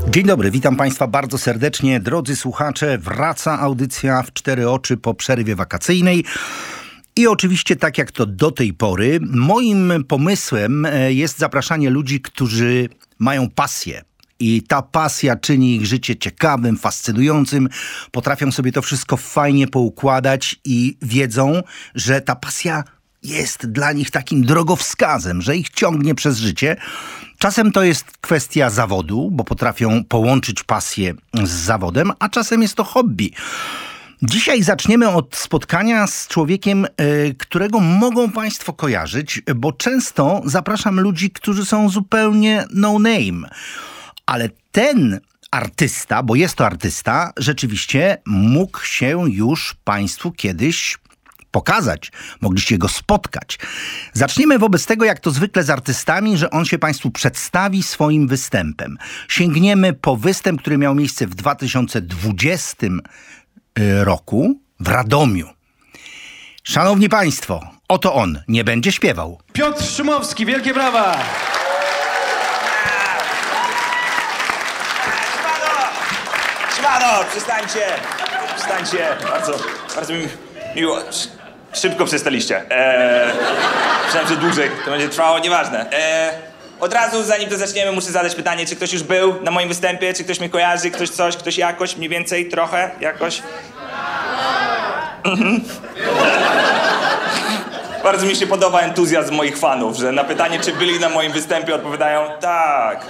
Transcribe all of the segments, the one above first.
Dzień dobry, witam Państwa bardzo serdecznie. Drodzy słuchacze, wraca audycja w 4 oczy po przerwie wakacyjnej. I oczywiście, tak jak to do tej pory, moim pomysłem jest zapraszanie ludzi, którzy mają pasję. I ta pasja czyni ich życie ciekawym, fascynującym. Potrafią sobie to wszystko fajnie poukładać i wiedzą, że ta pasja jest dla nich takim drogowskazem, że ich ciągnie przez życie. Czasem to jest kwestia zawodu, bo potrafią połączyć pasję z zawodem, a czasem jest to hobby. Dzisiaj zaczniemy od spotkania z człowiekiem, którego mogą Państwo kojarzyć, bo często zapraszam ludzi, którzy są zupełnie no name. Ale ten artysta, bo jest to artysta, rzeczywiście mógł się już Państwu kiedyś pokazać. Mogliście go spotkać. Zaczniemy wobec tego, jak to zwykle z artystami, że on się Państwu przedstawi swoim występem. Sięgniemy po występ, który miał miejsce w 2020 roku w Radomiu. Szanowni Państwo, oto on nie będzie śpiewał. Piotr Szumowski, wielkie brawa! Siemano, przestańcie, bardzo mi miło. Szybko przestaliście. Myślałem, że dłużej to będzie trwało, nieważne. Od razu, zanim to zaczniemy, muszę zadać pytanie, czy ktoś już był na moim występie, czy ktoś mnie kojarzy, ktoś coś, ktoś jakoś, mniej więcej, trochę, jakoś. Bardzo mi się podoba entuzjazm moich fanów, że na pytanie, czy byli na moim występie, odpowiadają tak.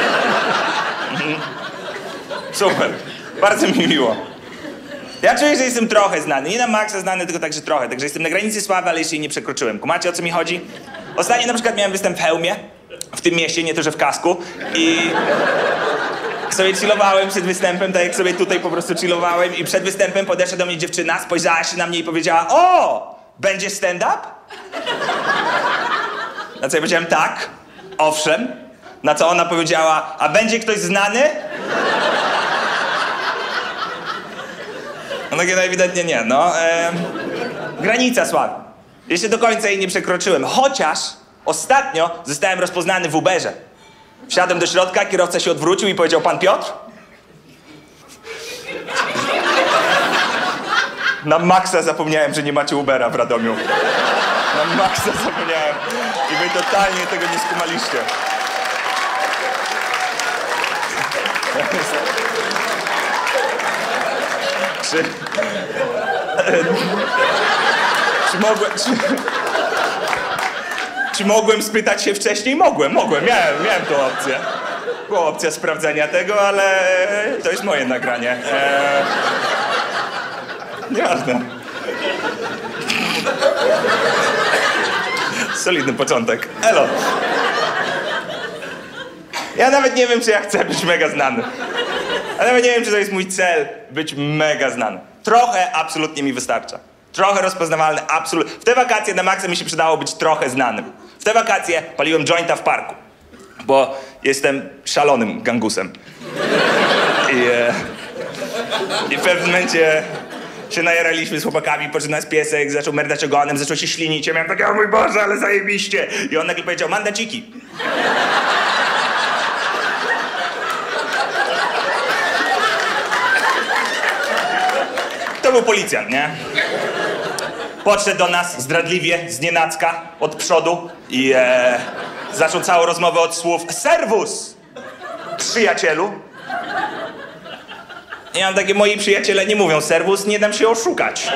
Super, bardzo mi miło. Ja czuję, że jestem trochę znany. Nie na maksa znany, tylko także trochę. Także jestem na granicy sławy, ale jeszcze jej nie przekroczyłem. Kumacie, o co mi chodzi? Ostatnio na przykład miałem występ w hełmie, w tym mieście, nie to, że w kasku. I sobie chillowałem przed występem, tak jak sobie tutaj po prostu chillowałem. I przed występem podeszła do mnie dziewczyna, spojrzała się na mnie i powiedziała: o, będzie stand-up? Na co ja powiedziałem: tak, owszem. Na co ona powiedziała: a będzie ktoś znany? No takie ewidentnie nie, no. Granica sławy. Jeszcze do końca jej nie przekroczyłem, chociaż ostatnio zostałem rozpoznany w Uberze. Wsiadłem do środka, kierowca się odwrócił i powiedział: pan Piotr? Na maksa zapomniałem, że nie macie Ubera w Radomiu. Na maksa zapomniałem. I wy totalnie tego nie skumaliście. Czy mogłem spytać się wcześniej? Mogłem, miałem tą opcję. Była opcja sprawdzenia tego, ale to jest moje nagranie. Nieważne. Solidny początek. Elo. Ja nawet nie wiem, czy ja chcę być mega znany. Ja nawet nie wiem, czy to jest mój cel, być mega znany. Trochę absolutnie mi wystarcza. Trochę rozpoznawalny, absolutnie. W te wakacje na maksa mi się przydało być trochę znanym. W te wakacje paliłem jointa w parku, bo jestem szalonym gangusem. I w pewnym momencie się najaraliśmy z chłopakami, po czym nas piesek zaczął merdać ogonem, zaczął się ślinić. Ja miałem takie: o mój Boże, ale zajebiście. I on nagle powiedział: mandaciki. To był policjant, nie? Podszedł do nas zdradliwie, znienacka, od przodu i zaczął całą rozmowę od słów: serwus, przyjacielu. I ja mam takie: moi przyjaciele nie mówią serwus, nie dam się oszukać.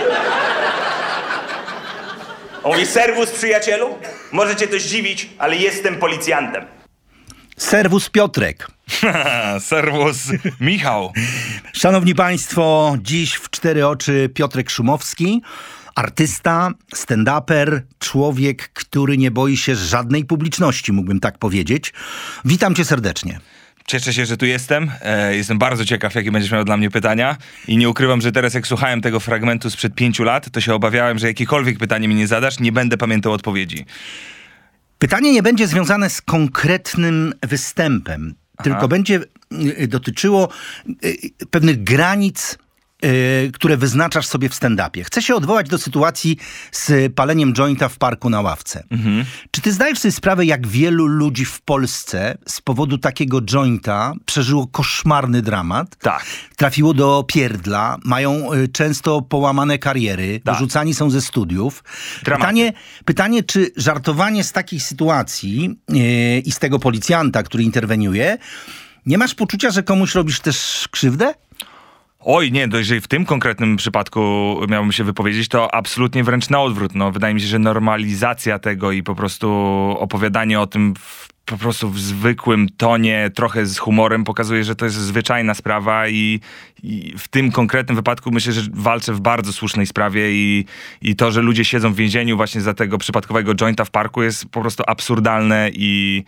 On mówi: serwus, przyjacielu? Możecie to zdziwić, ale jestem policjantem. Serwus Piotrek. Serwus Michał. Szanowni Państwo, dziś w 4 oczy Piotrek Szumowski, artysta, stand-uper, człowiek, który nie boi się żadnej publiczności, mógłbym tak powiedzieć. Witam Cię serdecznie. Cieszę się, że tu jestem. Jestem bardzo ciekaw, jakie będziesz miał dla mnie pytania. I nie ukrywam, że teraz jak słuchałem tego fragmentu sprzed 5 lat, to się obawiałem, że jakiekolwiek pytanie mi nie zadasz, nie będę pamiętał odpowiedzi. Pytanie nie będzie związane z konkretnym występem, tylko będzie dotyczyło pewnych granic które wyznaczasz sobie w stand-upie. Chcę się odwołać do sytuacji z paleniem jointa w parku na ławce. Czy ty zdajesz sobie sprawę, jak wielu ludzi w Polsce z powodu takiego jointa przeżyło koszmarny dramat? Tak. Trafiło do pierdla, mają często połamane kariery, wyrzucani są ze studiów. Pytanie, czy żartowanie z takich sytuacji i z tego policjanta, który interweniuje, nie masz poczucia, że komuś robisz też krzywdę? Oj, nie, jeżeli w tym konkretnym przypadku miałbym się wypowiedzieć, to absolutnie wręcz na odwrót. No, wydaje mi się, że normalizacja tego i po prostu opowiadanie o tym po prostu w zwykłym tonie, trochę z humorem pokazuje, że to jest zwyczajna sprawa i w tym konkretnym wypadku myślę, że walczę w bardzo słusznej sprawie i to, że ludzie siedzą w więzieniu właśnie za tego przypadkowego jointa w parku jest po prostu absurdalne i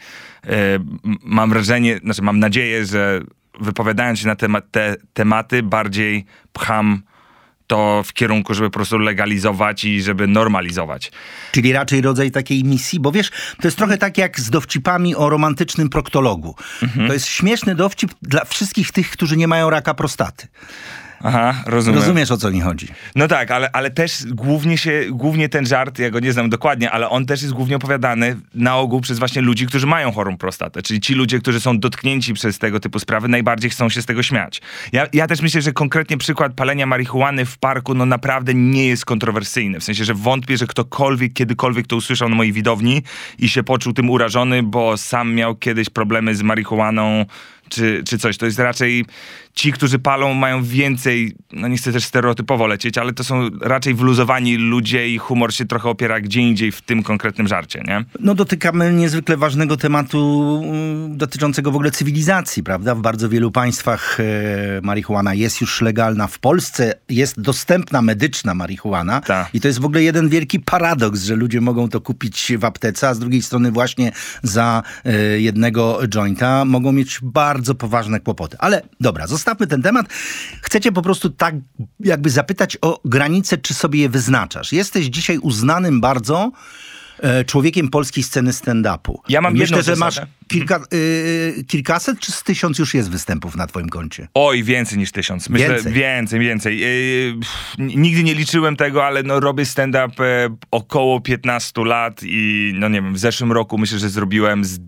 mam wrażenie, mam nadzieję, że wypowiadając się na te tematy bardziej pcham to w kierunku, żeby po prostu legalizować i żeby normalizować. Czyli raczej rodzaj takiej misji, bo wiesz, to jest trochę tak jak z dowcipami o romantycznym proktologu. To jest śmieszny dowcip dla wszystkich tych, którzy nie mają raka prostaty. Aha, rozumiem. Rozumiesz, o co mi chodzi. No tak, ale też głównie ten żart, ja go nie znam dokładnie, ale on też jest głównie opowiadany na ogół przez właśnie ludzi, którzy mają chorą prostatę. Czyli ci ludzie, którzy są dotknięci przez tego typu sprawy, najbardziej chcą się z tego śmiać. Ja też myślę, że konkretnie przykład palenia marihuany w parku, no naprawdę nie jest kontrowersyjny. W sensie, że wątpię, że ktokolwiek, kiedykolwiek to usłyszał na mojej widowni i się poczuł tym urażony, bo sam miał kiedyś problemy z marihuaną, czy coś. To jest raczej ci, którzy palą, mają więcej, no nie chcę też stereotypowo lecieć, ale to są raczej wyluzowani ludzie i humor się trochę opiera gdzie indziej w tym konkretnym żarcie, nie? No dotykamy niezwykle ważnego tematu dotyczącego w ogóle cywilizacji, prawda? W bardzo wielu państwach marihuana jest już legalna. W Polsce jest dostępna medyczna marihuana i to jest w ogóle jeden wielki paradoks, że ludzie mogą to kupić w aptece, a z drugiej strony właśnie za jednego jointa mogą mieć bardzo poważne kłopoty. Ale dobra, zostawmy ten temat. Chcę cię po prostu tak jakby zapytać o granice, czy sobie je wyznaczasz. Jesteś dzisiaj uznanym bardzo człowiekiem polskiej sceny stand-upu. Ja mam Myślę, że masz kilkaset czy z 1000 już jest występów na twoim koncie? Oj, więcej niż 1000. Myślę, więcej. Nigdy nie liczyłem tego, ale no robię stand-up około 15 lat i no nie wiem, w zeszłym roku myślę, że zrobiłem z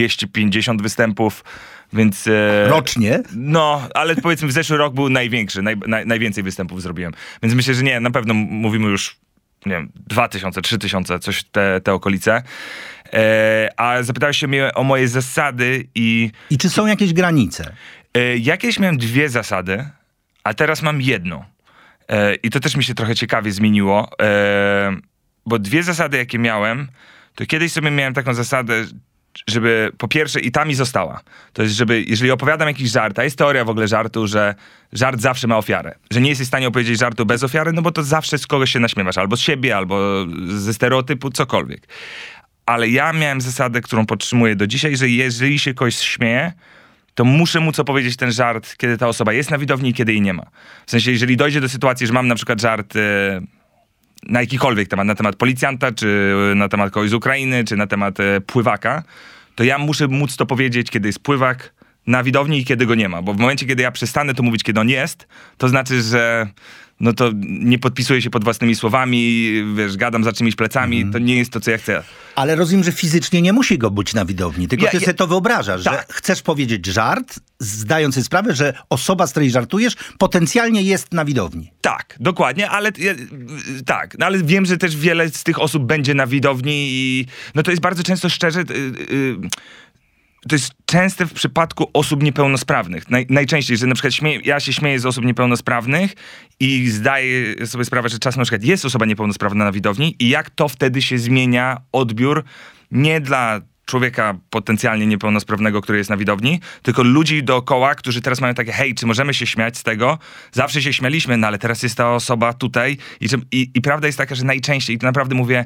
250 występów, więc... Rocznie? No, ale powiedzmy w zeszły rok był największy, najwięcej występów zrobiłem. Więc myślę, że nie, na pewno mówimy już, nie wiem, 2000, 3000, coś te okolice. A zapytałeś się mnie o moje zasady i... I czy są jakieś granice? Jakieś miałem 2 zasady, a teraz mam 1. I to też mi się trochę ciekawie zmieniło, bo 2 zasady, jakie miałem, to kiedyś sobie miałem taką zasadę, żeby po pierwsze, i ta mi została, to jest, żeby, jeżeli opowiadam jakiś żart, a jest teoria w ogóle żartu, że żart zawsze ma ofiarę, że nie jesteś w stanie opowiedzieć żartu bez ofiary, no bo to zawsze z kogoś się naśmiewasz, albo z siebie, albo ze stereotypu, cokolwiek. Ale ja miałem zasadę, którą podtrzymuję do dzisiaj, że jeżeli się kogoś śmieje, to muszę móc opowiedzieć ten żart, kiedy ta osoba jest na widowni i kiedy jej nie ma. W sensie, jeżeli dojdzie do sytuacji, że mam na przykład żart... na jakikolwiek temat, na temat policjanta, czy na temat kogoś z Ukrainy, czy na temat pływaka, to ja muszę móc to powiedzieć, kiedy jest pływak na widowni i kiedy go nie ma. Bo w momencie, kiedy ja przestanę to mówić, kiedy on jest, to znaczy, że no to nie podpisuję się pod własnymi słowami, wiesz, gadam za czymiś plecami, to nie jest to, co ja chcę. Ale rozumiem, że fizycznie nie musi go być na widowni, tylko ty sobie to wyobrażasz, że chcesz powiedzieć żart, zdając sobie sprawę, że osoba, z której żartujesz, potencjalnie jest na widowni. Tak, dokładnie, ale tak, no ale wiem, że też wiele z tych osób będzie na widowni i no to jest bardzo często szczerze... To jest częste w przypadku osób niepełnosprawnych. Najczęściej, że na przykład ja się śmieję z osób niepełnosprawnych i zdaję sobie sprawę, że czasem na przykład jest osoba niepełnosprawna na widowni i jak to wtedy się zmienia odbiór nie dla człowieka potencjalnie niepełnosprawnego, który jest na widowni, tylko ludzi dookoła, którzy teraz mają takie, hej, czy możemy się śmiać z tego? Zawsze się śmialiśmy, no ale teraz jest ta osoba tutaj i prawda jest taka, że najczęściej, i to naprawdę mówię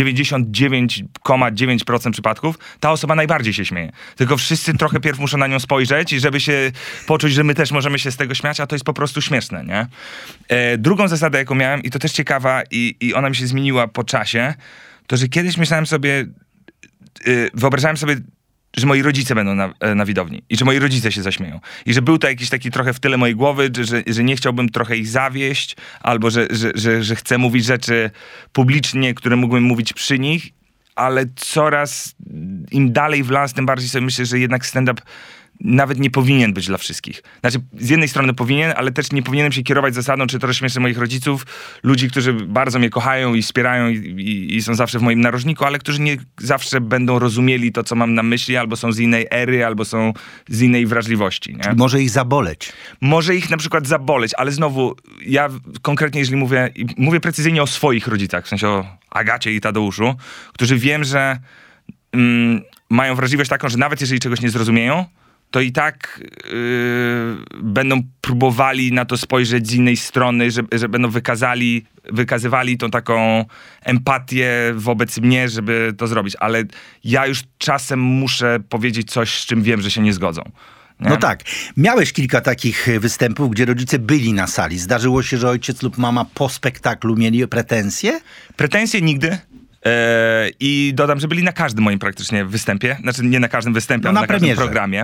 99,9% przypadków, ta osoba najbardziej się śmieje. Tylko wszyscy trochę pierw muszą na nią spojrzeć i żeby się poczuć, że my też możemy się z tego śmiać, a to jest po prostu śmieszne, nie? Drugą zasadę, jaką miałem, i to też ciekawa, i ona mi się zmieniła po czasie, to, że kiedyś myślałem sobie, wyobrażałem sobie że moi rodzice będą na widowni i że moi rodzice się zaśmieją. I że był to jakiś taki trochę w tyle mojej głowy, że nie chciałbym trochę ich zawieść, albo że chcę mówić rzeczy publicznie, które mógłbym mówić przy nich, ale coraz im dalej w las, tym bardziej sobie myślę, że jednak stand-up nawet nie powinien być dla wszystkich. Znaczy, z jednej strony powinien, ale też nie powinienem się kierować zasadą, czy to rozśmieszy moich rodziców, ludzi, którzy bardzo mnie kochają i wspierają i są zawsze w moim narożniku, ale którzy nie zawsze będą rozumieli to, co mam na myśli, albo są z innej ery, albo są z innej wrażliwości. Nie? Może ich zaboleć. Może ich na przykład zaboleć, ale znowu, ja konkretnie, jeżeli mówię precyzyjnie o swoich rodzicach, w sensie o Agacie i Tadeuszu, którzy wiem, że mają wrażliwość taką, że nawet jeżeli czegoś nie zrozumieją, to i tak będą próbowali na to spojrzeć z innej strony, że będą wykazywali tą taką empatię wobec mnie, żeby to zrobić. Ale ja już czasem muszę powiedzieć coś, z czym wiem, że się nie zgodzą. Nie? No tak. Miałeś kilka takich występów, gdzie rodzice byli na sali. Zdarzyło się, że ojciec lub mama po spektaklu mieli pretensje? Pretensje nigdy. I dodam, że byli na każdym moim praktycznie występie. Znaczy nie na każdym występie, ale na każdym programie.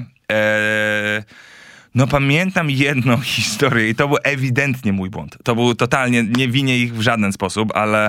No pamiętam jedną historię i to był ewidentnie mój błąd. To był totalnie, nie winię ich w żaden sposób, ale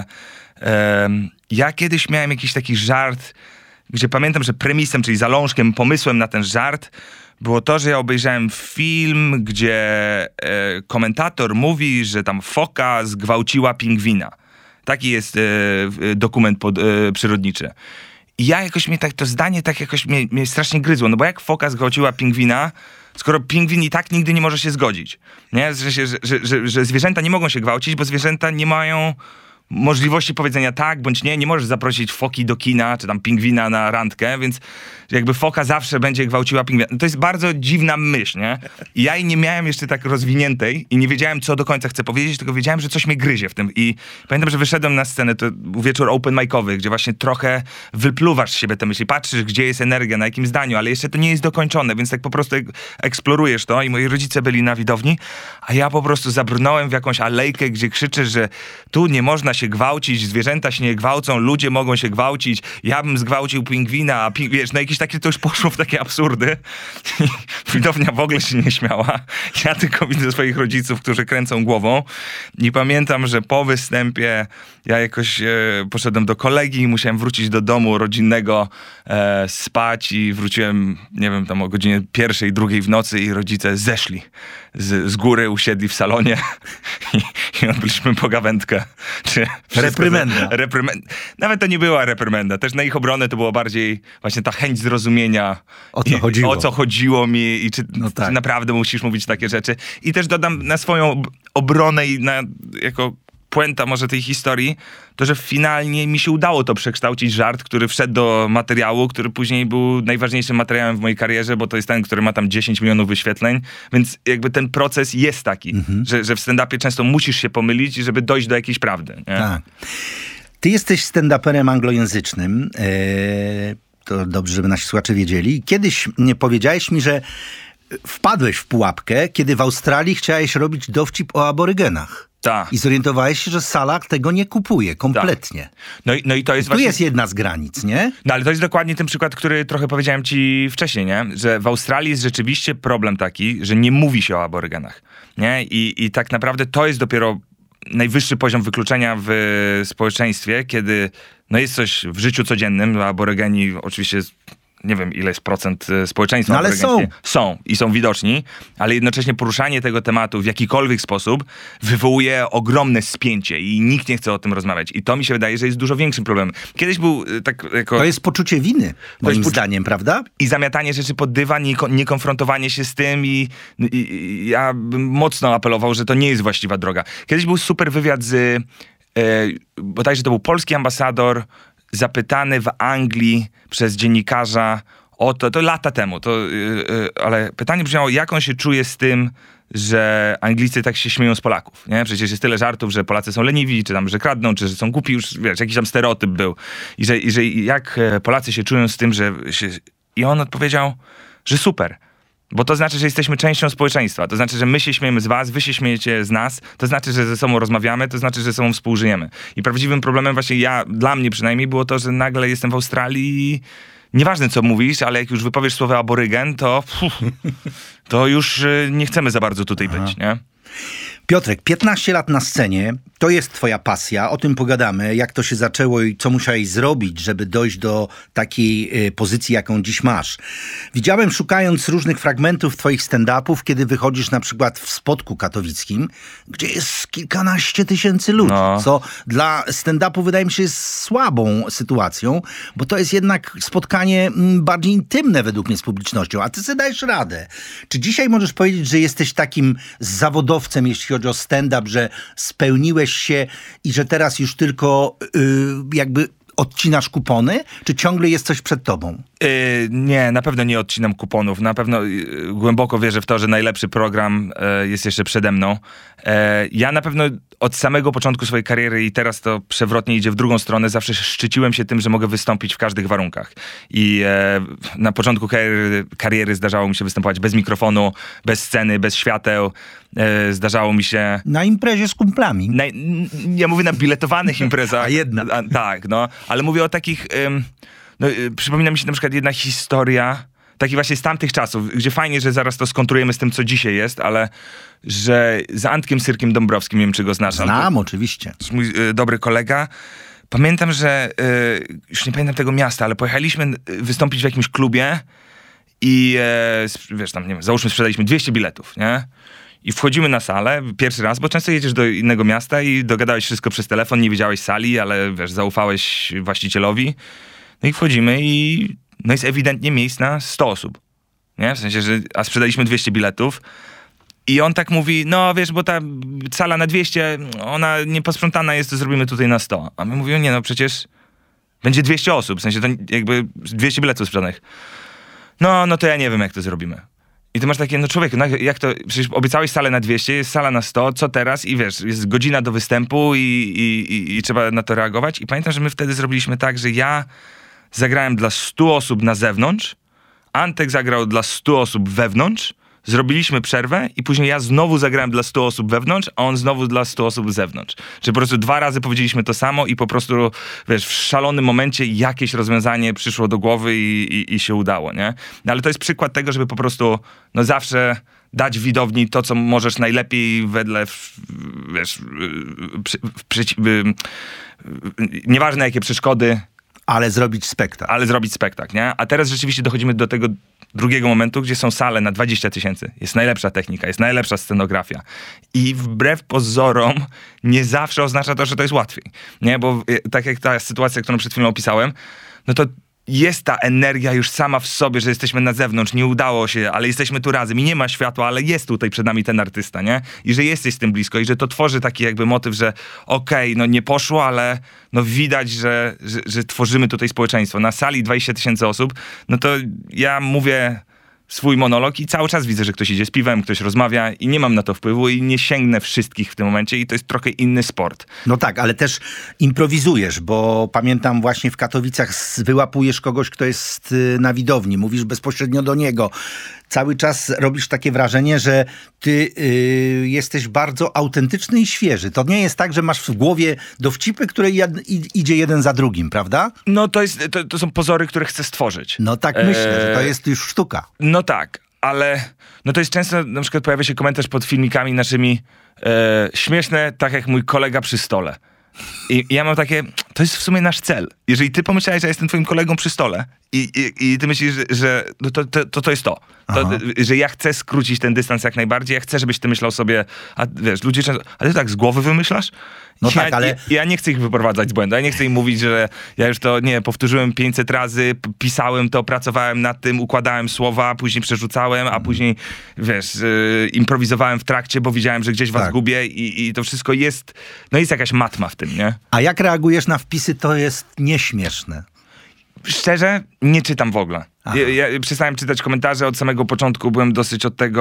ja kiedyś miałem jakiś taki żart, gdzie pamiętam, że premisem, czyli zalążkiem, pomysłem na ten żart było to, że ja obejrzałem film, gdzie komentator mówi, że tam foka zgwałciła pingwina. Taki jest dokument przyrodniczy. I ja jakoś mnie to zdanie tak jakoś mnie strasznie gryzło. No bo jak foka zgwałciła pingwina, skoro pingwin i tak nigdy nie może się zgodzić. Nie? Że zwierzęta nie mogą się gwałcić, bo zwierzęta nie mają możliwości powiedzenia tak bądź nie. Nie możesz zaprosić foki do kina, czy tam pingwina na randkę, więc jakby foka zawsze będzie gwałciła pingwina. To jest bardzo dziwna myśl, nie? I ja jej nie miałem jeszcze tak rozwiniętej i nie wiedziałem, co do końca chcę powiedzieć, tylko wiedziałem, że coś mnie gryzie w tym. I pamiętam, że wyszedłem na scenę, to był wieczór open micowy, gdzie właśnie trochę wypluwasz z siebie te myśli, patrzysz, gdzie jest energia, na jakim zdaniu, ale jeszcze to nie jest dokończone, więc tak po prostu eksplorujesz to i moi rodzice byli na widowni, a ja po prostu zabrnąłem w jakąś alejkę, gdzie krzyczę, że tu nie można się gwałcić, zwierzęta się nie gwałcą, ludzie mogą się gwałcić, ja bym zgwałcił pingwina, a wiesz, no jakieś takie, to już poszło w takie absurdy. Widownia w ogóle się nie śmiała. Ja tylko widzę swoich rodziców, którzy kręcą głową i pamiętam, że po występie ja jakoś poszedłem do kolegi i musiałem wrócić do domu rodzinnego, spać i wróciłem, nie wiem, tam o godzinie 1:00, 2:00 w nocy i rodzice zeszli z góry, usiedli w salonie i odbyliśmy pogawędkę. Reprymenda. Nawet to nie była reprymenda. Też na ich obronę to było bardziej właśnie ta chęć zrozumienia. O co chodziło mi i czy naprawdę musisz mówić takie rzeczy. I też dodam na swoją obronę i jako puenta może tej historii, to, że finalnie mi się udało to przekształcić żart, który wszedł do materiału, który później był najważniejszym materiałem w mojej karierze, bo to jest ten, który ma tam 10 milionów wyświetleń, więc jakby ten proces jest taki, że w stand-upie często musisz się pomylić, żeby dojść do jakiejś prawdy. Nie? Tak. Ty jesteś stand-uperem anglojęzycznym, to dobrze, żeby nasi słuchacze wiedzieli. Kiedyś powiedziałeś mi, że wpadłeś w pułapkę, kiedy w Australii chciałeś robić dowcip o aborygenach. Tak. I zorientowałeś się, że sala tego nie kupuje kompletnie. Tak. No i to jest tu jest jedna z granic, nie? No ale to jest dokładnie ten przykład, który trochę powiedziałem ci wcześniej, nie? Że w Australii jest rzeczywiście problem taki, że nie mówi się o aborygenach. Nie? I tak naprawdę to jest dopiero najwyższy poziom wykluczenia w społeczeństwie, kiedy jest coś w życiu codziennym, aborygeni oczywiście nie wiem, ile jest procent społeczeństwa. No ale są widoczni, ale jednocześnie poruszanie tego tematu w jakikolwiek sposób wywołuje ogromne spięcie i nikt nie chce o tym rozmawiać. I to mi się wydaje, że jest dużo większym problemem. Kiedyś był tak jako... To jest poczucie winy, moim zdaniem, prawda? I zamiatanie rzeczy pod dywan, nie konfrontowanie się z tym i ja bym mocno apelował, że to nie jest właściwa droga. Kiedyś był super wywiad z... bodajże to był polski ambasador zapytany w Anglii przez dziennikarza o to lata temu, ale pytanie brzmiało, jak on się czuje z tym, że Anglicy tak się śmieją z Polaków, nie? Przecież jest tyle żartów, że Polacy są leniwi, czy tam, że kradną, czy że są głupi, już wiesz, jakiś tam stereotyp był. I że jak Polacy się czują z tym, że się... I on odpowiedział, że super. Bo to znaczy, że jesteśmy częścią społeczeństwa. To znaczy, że my się śmiejemy z was, wy się śmiejecie z nas. To znaczy, że ze sobą rozmawiamy, to znaczy, że ze sobą współżyjemy. I prawdziwym problemem właśnie dla mnie przynajmniej było to, że nagle jestem w Australii nieważne co mówisz, ale jak już wypowiesz słowo aborygen, to już nie chcemy za bardzo tutaj być, nie? Piotrek, 15 lat na scenie, to jest twoja pasja, o tym pogadamy, jak to się zaczęło i co musiałeś zrobić, żeby dojść do takiej pozycji, jaką dziś masz. Widziałem, szukając różnych fragmentów twoich stand-upów, kiedy wychodzisz na przykład w Spodku Katowickim, gdzie jest kilkanaście tysięcy ludzi, co dla stand-upu wydaje mi się jest słabą sytuacją, bo to jest jednak spotkanie bardziej intymne według mnie z publicznością, a ty sobie dajesz radę. Czy dzisiaj możesz powiedzieć, że jesteś takim zawodowcem, jeśli chodzi o stand-up, że spełniłeś się i że teraz już tylko jakby odcinasz kupony? Czy ciągle jest coś przed tobą? Nie, na pewno nie odcinam kuponów. Na pewno głęboko wierzę w to, że najlepszy program jest jeszcze przede mną. Ja na pewno od samego początku swojej kariery i teraz to przewrotnie idzie w drugą stronę, zawsze szczyciłem się tym, że mogę wystąpić w każdych warunkach. I na początku kariery zdarzało mi się występować bez mikrofonu, bez sceny, bez świateł. Zdarzało mi się... Na imprezie z kumplami. Ja mówię na biletowanych imprezach. A jedna. Tak, no. Ale mówię o takich... przypomina mi się na przykład jedna historia, taki właśnie z tamtych czasów, gdzie fajnie, że zaraz to skontrujemy z tym, co dzisiaj jest, ale że z Antkiem Syrkiem Dąbrowskim, nie wiem, czy go znasz. Znam, oczywiście. To jest mój dobry kolega. Pamiętam, że już nie pamiętam tego miasta, ale pojechaliśmy wystąpić w jakimś klubie i wiesz, tam, nie wiem, załóżmy, sprzedaliśmy 200 biletów, nie? I wchodzimy na salę pierwszy raz, bo często jedziesz do innego miasta i dogadałeś wszystko przez telefon, nie widziałeś sali, ale wiesz, zaufałeś właścicielowi. No i wchodzimy i no jest ewidentnie miejsc na 100 osób. Nie? W sensie, a sprzedaliśmy 200 biletów. I on tak mówi, no wiesz, bo ta sala na 200, ona nieposprzątana jest, to zrobimy tutaj na 100. A my mówimy, nie no, przecież będzie 200 osób, w sensie to jakby 200 biletów sprzedanych. No to ja nie wiem, jak to zrobimy. I ty masz takie, no człowieku, jak to, przecież obiecałeś salę na 200, jest sala na 100, co teraz? I wiesz, jest godzina do występu i trzeba na to reagować. I pamiętam, że my wtedy zrobiliśmy tak, że ja zagrałem dla 100 osób na zewnątrz, Antek zagrał dla 100 osób wewnątrz, zrobiliśmy przerwę i później ja znowu zagrałem dla 100 osób wewnątrz, a on znowu dla 100 osób zewnątrz. Czyli po prostu 2 razy powiedzieliśmy to samo i po prostu, wiesz, w szalonym momencie jakieś rozwiązanie przyszło do głowy i się udało, nie? No, ale to jest przykład tego, żeby po prostu, no zawsze dać widowni to, co możesz najlepiej wedle, wiesz, nieważne jakie przeszkody, ale zrobić spektakl. Nie? A teraz rzeczywiście dochodzimy do tego drugiego momentu, gdzie są sale na 20 000. Jest najlepsza technika, jest najlepsza scenografia. I wbrew pozorom nie zawsze oznacza to, że to jest łatwiej. Nie? Bo tak jak ta sytuacja, którą przed chwilą opisałem, no to jest ta energia już sama w sobie, że jesteśmy na zewnątrz, nie udało się, ale jesteśmy tu razem i nie ma światła, ale jest tutaj przed nami ten artysta, nie? I że jesteś z tym blisko i że to tworzy taki jakby motyw, że okej, no nie poszło, ale no widać, że tworzymy tutaj społeczeństwo. Na sali 20 000 osób, no to ja mówię swój monolog i cały czas widzę, że ktoś idzie z piwem, ktoś rozmawia i nie mam na to wpływu i nie sięgnę wszystkich w tym momencie i to jest trochę inny sport. No tak, ale też improwizujesz, bo pamiętam właśnie w Katowicach wyłapujesz kogoś, kto jest na widowni, mówisz bezpośrednio do niego. Cały czas robisz takie wrażenie, że ty jesteś bardzo autentyczny i świeży. To nie jest tak, że masz w głowie dowcipy, które idzie jeden za drugim, prawda? No to są pozory, które chcę stworzyć. No tak myślę, że to jest już sztuka. No tak, ale no to jest często, na przykład pojawia się komentarz pod filmikami naszymi śmieszne, tak jak mój kolega przy stole. I ja mam takie, to jest w sumie nasz cel. Jeżeli ty pomyślałeś, że jestem twoim kolegą przy stole i ty myślisz, że no to jest to. Że ja chcę skrócić ten dystans jak najbardziej, ja chcę, żebyś ty myślał sobie, a wiesz, ludzie często, ale ty tak z głowy wymyślasz? No tak, ale... Ja nie chcę ich wyprowadzać z błędu, ja nie chcę im mówić, że ja już to, powtórzyłem 500 razy, pisałem to, pracowałem nad tym, układałem słowa, później przerzucałem, a później, wiesz, improwizowałem w trakcie, bo widziałem, że gdzieś was gubię i to wszystko jest, no jest jakaś matma w tym, nie? A jak reagujesz na wpisy, to jest nieśmieszne. Szczerze, nie czytam w ogóle. Ja przestałem czytać komentarze od samego początku, byłem dosyć od tego,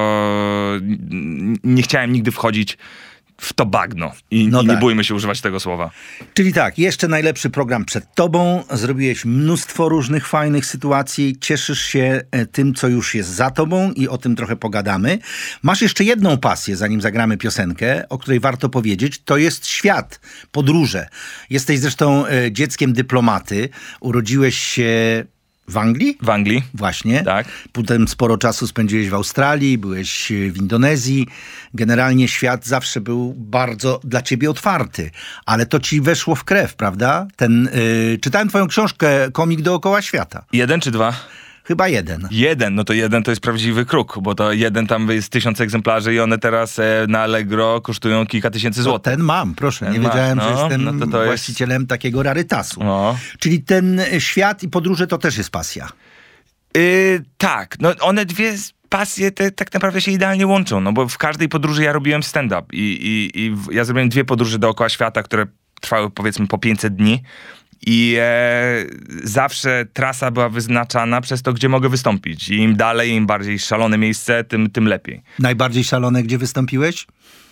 nie chciałem nigdy wchodzić w to bagno i nie bójmy się używać tego słowa. Czyli tak, jeszcze najlepszy program przed tobą, zrobiłeś mnóstwo różnych fajnych sytuacji, cieszysz się tym, co już jest za tobą i o tym trochę pogadamy. Masz jeszcze jedną pasję, zanim zagramy piosenkę, o której warto powiedzieć, to jest świat, podróże. Jesteś zresztą dzieckiem dyplomaty, urodziłeś się W Anglii? W Anglii. Właśnie. Tak. Potem sporo czasu spędziłeś w Australii, byłeś w Indonezji. Generalnie świat zawsze był bardzo dla ciebie otwarty, ale to ci weszło w krew, prawda? Czytałem twoją książkę Komik dookoła świata. 1 czy 2? Chyba 1. 1, no to 1 to jest prawdziwy kruk, bo to 1 tam jest 1000 egzemplarzy i one teraz na Allegro kosztują kilka tysięcy złotych. Ten mam, proszę. Ten nie masz, wiedziałem, że no, jestem no to jest- właścicielem takiego rarytasu. No. Czyli ten świat i podróże to też jest pasja. Tak, no one dwie pasje te tak naprawdę się idealnie łączą, no bo w każdej podróży ja robiłem stand-up i ja zrobiłem 2 podróże dookoła świata, które trwały powiedzmy po 500 dni i zawsze trasa była wyznaczana przez to, gdzie mogę wystąpić. I im dalej, im bardziej szalone miejsce, tym lepiej. Najbardziej szalone, gdzie wystąpiłeś?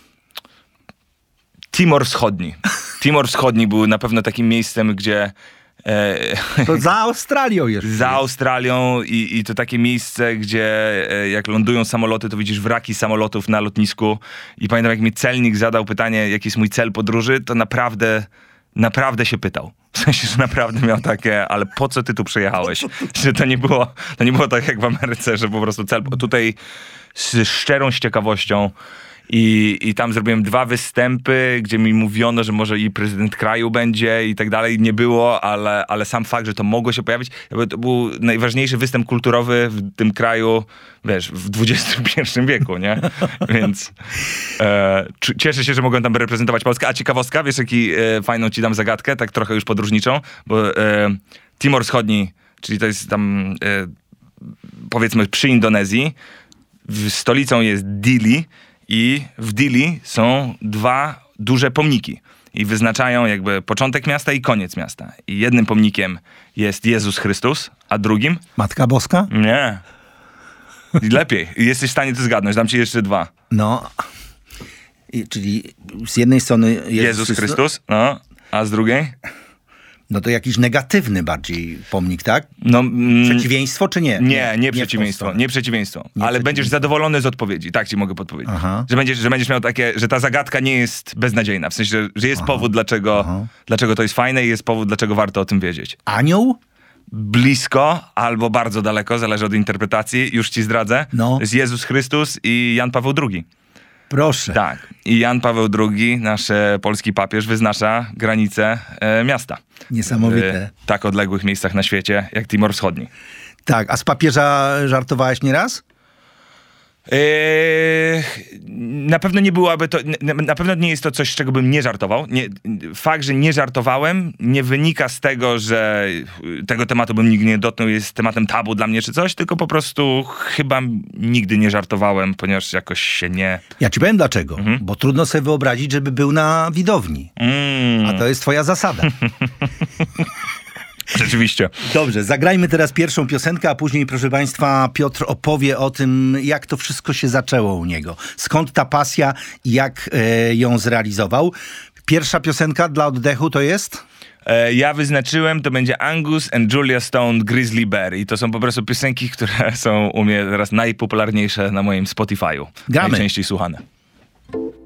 Timor Wschodni. Timor Wschodni był na pewno takim miejscem, gdzie To za Australią jeszcze. za Australią i to takie miejsce, gdzie jak lądują samoloty, to widzisz wraki samolotów na lotnisku i pamiętam, jak mi celnik zadał pytanie, jaki jest mój cel podróży, to naprawdę się pytał. W sensie, że naprawdę miał takie, ale po co ty tu przyjechałeś? Że to nie było tak jak w Ameryce, że po prostu cel. Tutaj z szczerą ciekawością i tam zrobiłem 2 występy, gdzie mi mówiono, że może i prezydent kraju będzie i tak dalej. Nie było, ale sam fakt, że to mogło się pojawić, jakby to był najważniejszy występ kulturowy w tym kraju, wiesz, w XXI wieku, nie? Więc cieszę się, że mogłem tam reprezentować Polskę. A ciekawostka, wiesz, jaki fajną ci dam zagadkę, tak trochę już podróżniczą, bo Timor Wschodni, czyli to jest tam powiedzmy przy Indonezji, stolicą jest Dili, i w Dili są 2 duże pomniki. I wyznaczają jakby początek miasta i koniec miasta. I jednym pomnikiem jest Jezus Chrystus, a drugim? Matka Boska? Nie. I lepiej. Jesteś w stanie to zgadnąć. Dam ci jeszcze 2. No. Czyli z jednej strony Jezus Chrystus, no. A z drugiej? No to jakiś negatywny bardziej pomnik, tak? No, Przeciwieństwo czy nie? Nie w tą przeciwieństwo. stronę. Nie przeciwieństwo. Ale przeciwieństwo. będziesz zadowolony z odpowiedzi. Tak ci mogę podpowiedzieć. Aha. Że będziesz miał takie, że ta zagadka nie jest beznadziejna. W sensie, że jest powód, dlaczego to jest fajne i jest powód, dlaczego warto o tym wiedzieć. Anioł? Blisko albo bardzo daleko, zależy od interpretacji. Już ci zdradzę. No. To jest Jezus Chrystus i Jan Paweł II. Proszę. Tak. I Jan Paweł II, nasz polski papież, wyznacza granice miasta. Niesamowite. W tak odległych miejscach na świecie, jak Timor Wschodni. Tak, a z papieża żartowałeś nieraz? Na pewno nie byłaby to, na pewno nie jest to coś, z czego bym nie żartował. Fakt, że nie żartowałem, nie wynika z tego, że tego tematu bym nigdy nie dotknął, jest tematem tabu dla mnie czy coś, tylko po prostu chyba nigdy nie żartowałem, ponieważ jakoś się nie... Ja ci powiem dlaczego. Bo trudno sobie wyobrazić, żeby był na widowni. A to jest twoja zasada. Rzeczywiście. Dobrze, zagrajmy teraz pierwszą piosenkę, a później, proszę państwa, Piotr opowie o tym, jak to wszystko się zaczęło u niego. Skąd ta pasja i jak ją zrealizował. Pierwsza piosenka dla oddechu to jest? Ja wyznaczyłem, to będzie Angus and Julia Stone, Grizzly Bear. I to są po prostu piosenki, które są u mnie teraz najpopularniejsze na moim Spotify'u. Gramy. Najczęściej słuchane.